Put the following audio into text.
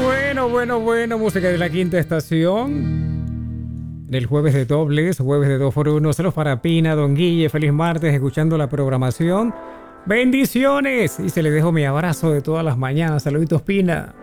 Bueno, música de la quinta estación. Del jueves de dobles, jueves de 2x1. Saludos para Pina, Don Guille, feliz martes, escuchando la programación. Bendiciones. Y se le dejo mi abrazo de todas las mañanas. Saluditos, Pina.